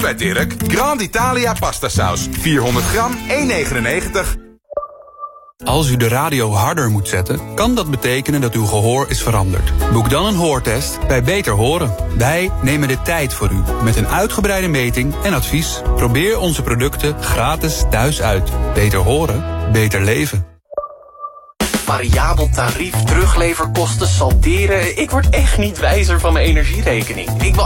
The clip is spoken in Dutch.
bij Dirk. Grand Italia pasta saus. 400 gram, 1,99. Als u de radio harder moet zetten, kan dat betekenen dat uw gehoor is veranderd. Boek dan een hoortest bij Beter Horen. Wij nemen de tijd voor u met een uitgebreide meting en advies. Probeer onze producten gratis thuis uit. Beter horen, beter leven. Variabel tarief, terugleverkosten, salderen. Ik word echt niet wijzer van mijn energierekening. Ik wil